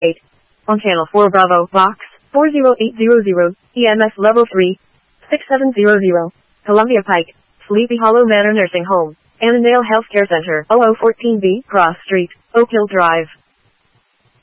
8. On Channel 4 Bravo, Box 40800, EMS Level 3, 6700. Columbia Pike, Sleepy Hollow Manor Nursing Home, Annandale Healthcare Center, 0014B, Cross Street, Oak Hill Drive.